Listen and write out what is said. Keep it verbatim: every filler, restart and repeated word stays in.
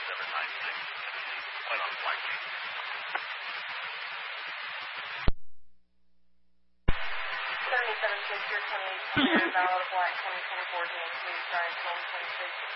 seven nine six. Quite unlikely. seventy-seven six, you're twenty-eight, valid flight twenty twenty-four, D N two, starting twenty twenty-six.